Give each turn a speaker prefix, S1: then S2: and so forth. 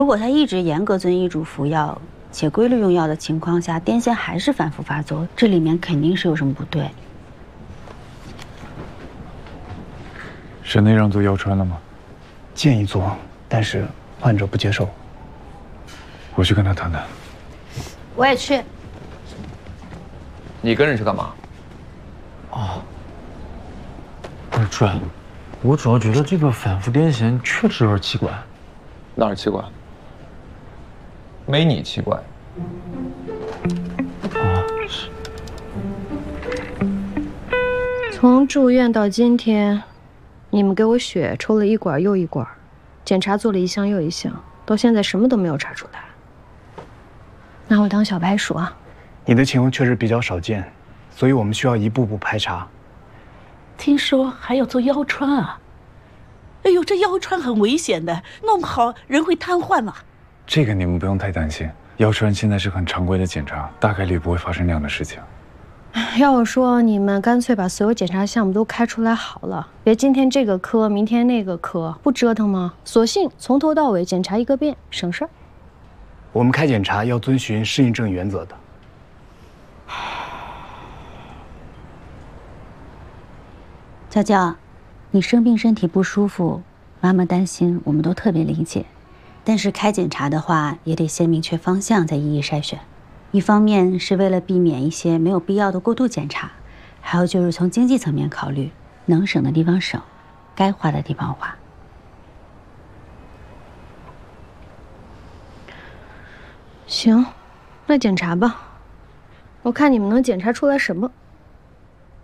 S1: 如果他一直严格遵医嘱服药，且规律用药的情况下，癫痫还是反复发作，这里面肯定是有什么不对。
S2: 省内让做药穿了吗？
S3: 建议做，但是患者不接受。
S2: 我去跟他谈谈。
S1: 我也去。
S4: 你跟着去干嘛？
S2: 哦，不是主任，我主要觉得这个反复癫痫确实有点奇怪。
S4: 哪儿奇怪？没你奇怪。
S2: 哦，是。
S5: 从住院到今天，你们给我血抽了一管又一管，检查做了一项又一项，到现在什么都没有查出来。拿我当小白鼠啊！
S3: 你的情况确实比较少见，所以我们需要一步步排查。
S6: 听说还要做腰穿啊？哎呦，这腰穿很危险的，弄不好人会瘫痪了。
S2: 这个你们不用太担心，腰穿现在是很常规的检查，大概率不会发生那样的事情。
S5: 要我说，你们干脆把所有检查项目都开出来好了，别今天这个科，明天那个科，不折腾吗？索性从头到尾检查一个遍，省事儿。
S3: 我们开检查要遵循适应症原则的。
S1: 娇娇，你生病身体不舒服，妈妈担心，我们都特别理解。但是开检查的话，也得先明确方向，再一一筛选。一方面是为了避免一些没有必要的过度检查，还有就是从经济层面考虑，能省的地方省，该花的地方花。
S5: 行，那检查吧，我看你们能检查出来什么。